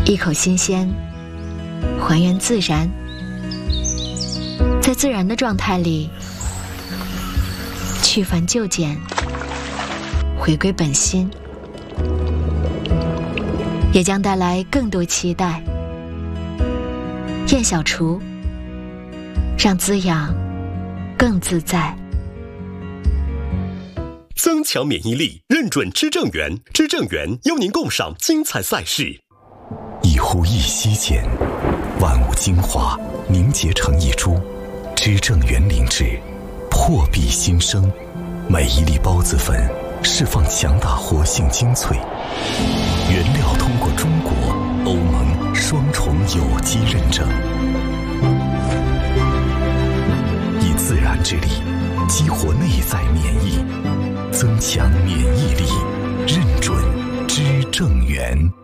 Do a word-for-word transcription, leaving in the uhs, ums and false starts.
一口新鲜，还原自然，在自然的状态里去繁就简，回归本心，也将带来更多期待。燕小厨，让滋养更自在。 增强免疫力，认准知正源，知正源邀您共赏精彩赛事。 一呼一吸间，万物精华凝结成一株，知正源灵芝，破壁新生。每一粒孢子粉释放强大活性精粹，原料通过中国、欧盟双重有机认证，以自然之力激活内在免疫，增强免疫力，认准知正源。